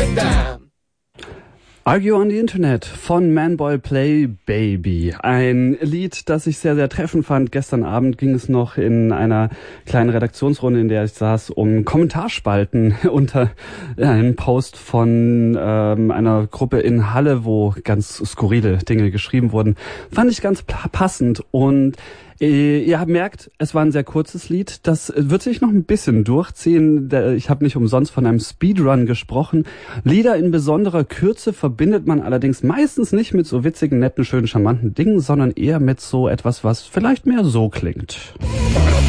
Argue on the Internet von Manboy Play Baby. Ein Lied, das ich sehr, sehr treffend fand. Gestern Abend ging es noch in einer kleinen Redaktionsrunde, in der ich saß, um Kommentarspalten unter einem Post von einer Gruppe in Halle, wo ganz skurrile Dinge geschrieben wurden. Fand ich ganz passend und ihr merkt, es war ein sehr kurzes Lied. Das wird sich noch ein bisschen durchziehen. Ich habe nicht umsonst von einem Speedrun gesprochen. Lieder in besonderer Kürze verbindet man allerdings meistens nicht mit so witzigen, netten, schönen, charmanten Dingen, sondern eher mit so etwas, was vielleicht mehr so klingt.